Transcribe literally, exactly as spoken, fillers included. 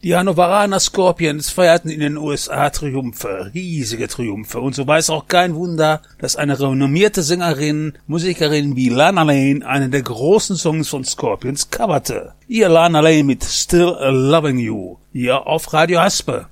Die Hannoveraner Scorpions feierten in den U S A Triumphe, riesige Triumphe. Und so war es auch kein Wunder, dass eine renommierte Sängerin, Musikerin wie Lana Lane einen der großen Songs von Scorpions coverte. Ihr Lana Lane mit Still Loving You, hier auf Radio Haspe.